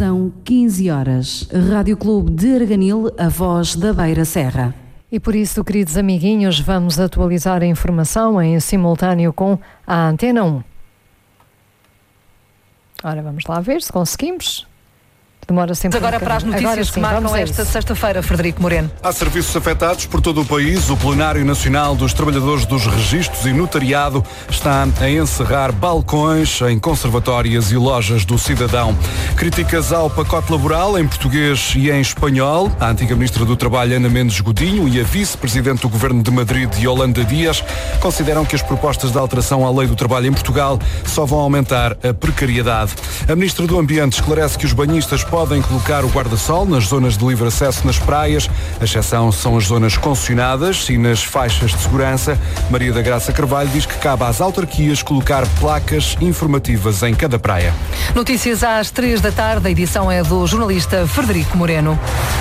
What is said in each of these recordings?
São 15 horas. Rádio Clube de Arganil, a voz da Beira Serra. E por isso, queridos amiguinhos, vamos atualizar a informação em simultâneo com a Antena 1. Ora, vamos lá ver se conseguimos. Demora sempre agora para as notícias que marcam esta sexta-feira, Frederico Moreno. Há serviços afetados por todo o país. O Plenário Nacional dos Trabalhadores dos Registros e Notariado está a encerrar balcões em conservatórias e lojas do cidadão. Críticas ao pacote laboral em português e em espanhol. A antiga Ministra do Trabalho, Ana Mendes Godinho, e a Vice-Presidente do Governo de Madrid, Yolanda Díaz, consideram que as propostas de alteração à Lei do Trabalho em Portugal só vão aumentar a precariedade. A Ministra do Ambiente esclarece que os banhistas podem colocar o guarda-sol nas zonas de livre acesso nas praias. A exceção são as zonas concessionadas e nas faixas de segurança. Maria da Graça Carvalho diz que cabe às autarquias colocar placas informativas em cada praia. Notícias às 3 da tarde. A edição é do jornalista Frederico Moreno.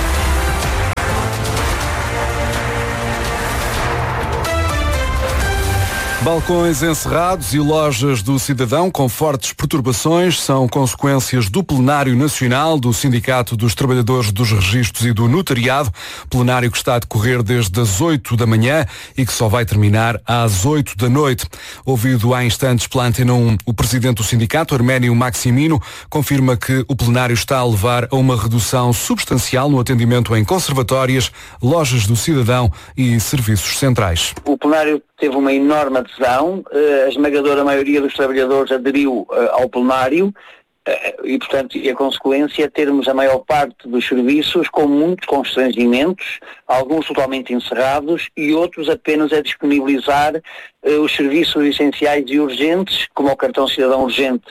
Balcões encerrados e lojas do cidadão com fortes perturbações são consequências do Plenário Nacional do Sindicato dos Trabalhadores dos Registros e do Notariado, plenário que está a decorrer desde as 8 da manhã e que só vai terminar às 8 da noite. Ouvido há instantes pela Antena 1, o presidente do sindicato, Arménio Maximino, confirma que o plenário está a levar a uma redução substancial no atendimento em conservatórias, lojas do cidadão e serviços centrais. O plenário teve uma enorme adesão, a esmagadora maioria dos trabalhadores aderiu ao plenário e, portanto, a consequência é termos a maior parte dos serviços com muitos constrangimentos, alguns totalmente encerrados e outros apenas a disponibilizar os serviços essenciais e urgentes, como o cartão cidadão urgente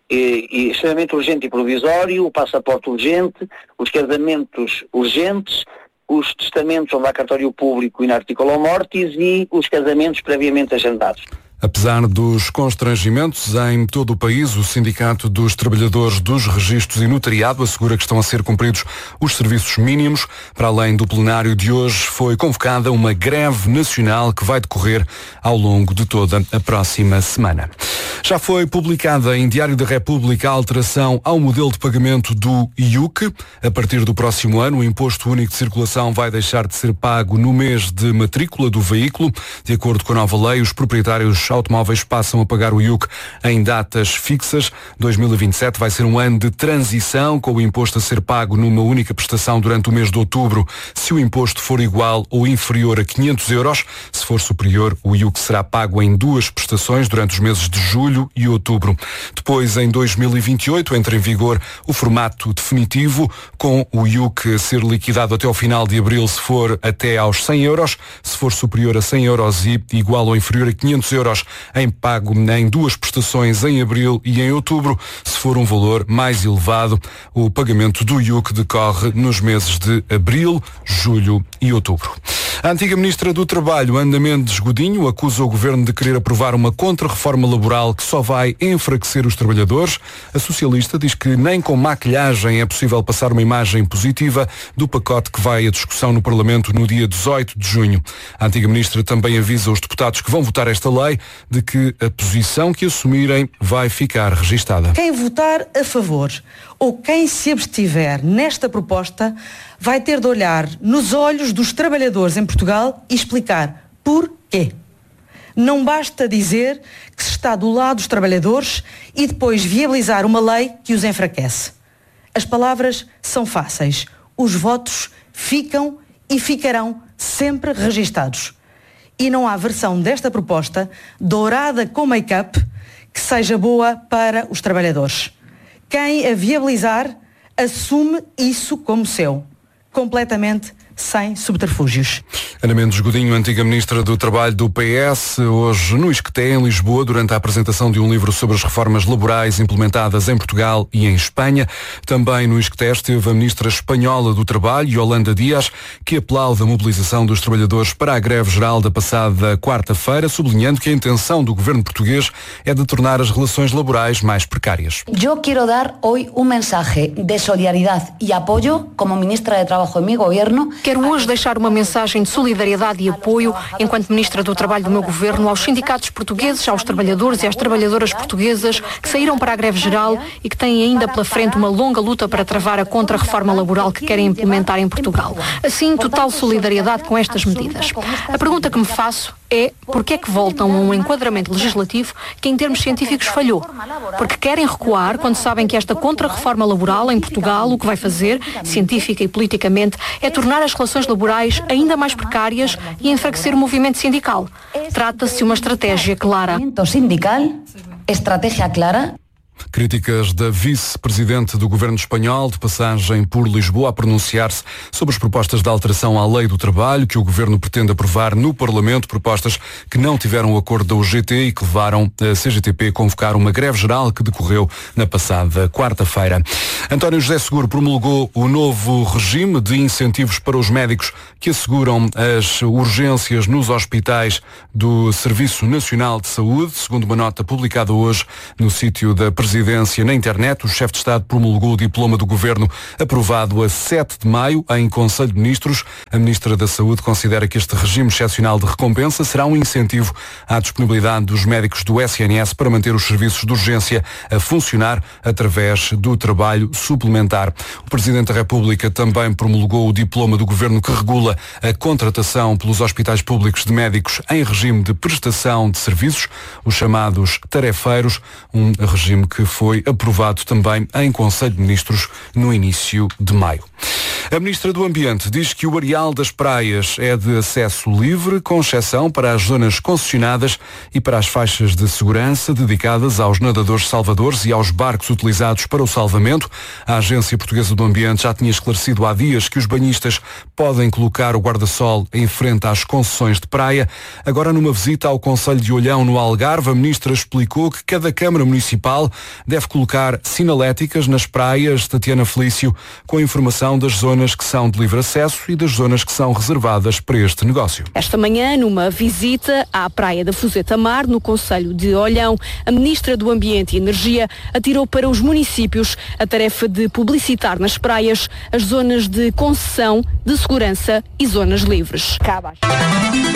e extremamente urgente e provisório, o passaporte urgente, os casamentos urgentes, os testamentos onde há cartório público e na articulo mortis e os casamentos previamente agendados. Apesar dos constrangimentos em todo o país, o Sindicato dos Trabalhadores dos Registros e Notariado assegura que estão a ser cumpridos os serviços mínimos. Para além do plenário de hoje, foi convocada uma greve nacional que vai decorrer ao longo de toda a próxima semana. Já foi publicada em Diário da República a alteração ao modelo de pagamento do IUC. A partir do próximo ano, o Imposto Único de Circulação vai deixar de ser pago no mês de matrícula do veículo. De acordo com a nova lei, os proprietários automóveis passam a pagar o IUC em datas fixas. 2027 vai ser um ano de transição, com o imposto a ser pago numa única prestação durante o mês de outubro, se o imposto for igual ou inferior a 500 euros. Se for superior, o IUC será pago em duas prestações durante os meses de julho e outubro. Depois, em 2028, entra em vigor o formato definitivo, com o IUC a ser liquidado até ao final de abril se for até aos 100 euros, se for superior a 100 euros e igual ou inferior a 500 euros, em pago em duas prestações em abril e em outubro. Se for um valor mais elevado, o pagamento do IUC decorre nos meses de abril, julho e outubro. A antiga Ministra do Trabalho, Ana Mendes Godinho, acusa o Governo de querer aprovar uma contra-reforma laboral que só vai enfraquecer os trabalhadores. A socialista diz que nem com maquilhagem é possível passar uma imagem positiva do pacote que vai à discussão no Parlamento no dia 18 de junho. A antiga Ministra também avisa os deputados que vão votar esta lei de que a posição que assumirem vai ficar registada. Quem votar a favor ou quem se abstiver nesta proposta vai ter de olhar nos olhos dos trabalhadores em Portugal e explicar porquê. Não basta dizer que se está do lado dos trabalhadores e depois viabilizar uma lei que os enfraquece. As palavras são fáceis. Os votos ficam e ficarão sempre registados. E não há versão desta proposta, dourada com make-up, que seja boa para os trabalhadores. Quem a viabilizar assume isso como seu, completamente sem subterfúgios. Ana Mendes Godinho, antiga Ministra do Trabalho do PS, hoje no Isqueté, em Lisboa, durante a apresentação de um livro sobre as reformas laborais implementadas em Portugal e em Espanha. Também no Isqueté esteve a Ministra Espanhola do Trabalho, Yolanda Díaz, que aplaude a mobilização dos trabalhadores para a greve geral da passada quarta-feira, sublinhando que a intenção do governo português é de tornar as relações laborais mais precárias. Eu quero dar hoje um mensaje de solidariedade e apoio como Ministra de Trabalho em meu governo Quero hoje deixar uma mensagem de solidariedade e apoio, enquanto Ministra do Trabalho do meu Governo, aos sindicatos portugueses, aos trabalhadores e às trabalhadoras portuguesas que saíram para a greve geral e que têm ainda pela frente uma longa luta para travar a contra-reforma laboral que querem implementar em Portugal. Assim, total solidariedade com estas medidas. A pergunta que me faço é porque é que voltam a um enquadramento legislativo que em termos científicos falhou? Porque querem recuar quando sabem que esta contra-reforma laboral em Portugal o que vai fazer, científica e politicamente, é tornar as relações laborais ainda mais precárias e enfraquecer o movimento sindical. Trata-se de uma estratégia clara. Estratégia clara. Críticas da vice-presidente do governo espanhol, de passagem por Lisboa, a pronunciar-se sobre as propostas de alteração à lei do trabalho que o governo pretende aprovar no Parlamento, propostas que não tiveram o acordo da UGT e que levaram a CGTP a convocar uma greve geral que decorreu na passada quarta-feira. António José Seguro promulgou o novo regime de incentivos para os médicos que asseguram as urgências nos hospitais do Serviço Nacional de Saúde. Segundo uma nota publicada hoje no sítio da Presidência na internet, o chefe de Estado promulgou o diploma do Governo aprovado a 7 de maio em Conselho de Ministros. A Ministra da Saúde considera que este regime excepcional de recompensa será um incentivo à disponibilidade dos médicos do SNS para manter os serviços de urgência a funcionar através do trabalho suplementar. O Presidente da República também promulgou o diploma do Governo que regula a contratação pelos hospitais públicos de médicos em regime de prestação de serviços, os chamados tarefeiros, um regime que foi aprovado também em Conselho de Ministros no início de maio. A Ministra do Ambiente diz que o areal das praias é de acesso livre, com exceção para as zonas concessionadas e para as faixas de segurança dedicadas aos nadadores salvadores e aos barcos utilizados para o salvamento. A Agência Portuguesa do Ambiente já tinha esclarecido há dias que os banhistas podem colocar o guarda-sol em frente às concessões de praia. Agora, numa visita ao Concelho de Olhão, no Algarve, a Ministra explicou que cada Câmara Municipal deve colocar sinaléticas nas praias. Tatiana Felício, com a informação das zonas que são de livre acesso e das zonas que são reservadas para este negócio. Esta manhã, numa visita à praia da Fuzeta Mar, no Concelho de Olhão, a Ministra do Ambiente e Energia atirou para os municípios a tarefa de publicitar nas praias as zonas de concessão, de segurança e zonas livres.